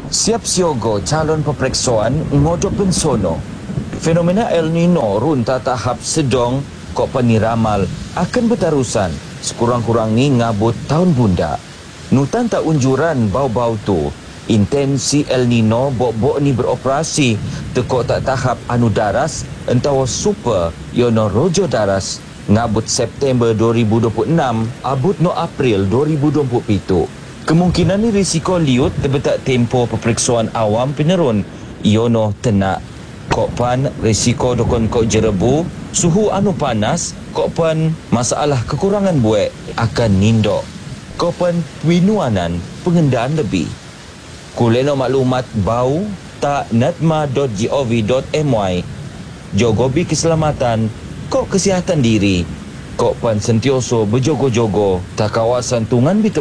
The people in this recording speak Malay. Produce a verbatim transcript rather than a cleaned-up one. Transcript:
Siap siaga calon peperiksaan ngodok pensono. Fenomena El Nino run ta tahap sedong kok peniramal akan bertarusan sekurang-kurang ni ngabut tahun bunda. Nutan tak unjuran bau-bau tu. Intensi El Nino bok-bok ni beroperasi tekok tak tahap anu daras entawa super yono rojo daras ngabut September dua ribu dua puluh enam abut no April dua ribu dua puluh tujuh. Kemungkinan ni risiko liut terbetak tempoh peperiksaan awam penerun iono tenak. Kok pan risiko dokon kok jerebu, suhu anu panas, kok pan masalah kekurangan buek akan nindok. Kok pan winuanan pengendaan lebih. Kuleno maklumat bau tak natma dot gov dot my. Jogobi keselamatan, kok kesihatan diri. Kok pan sentioso berjogo-jogo tak kawasan tungan bitem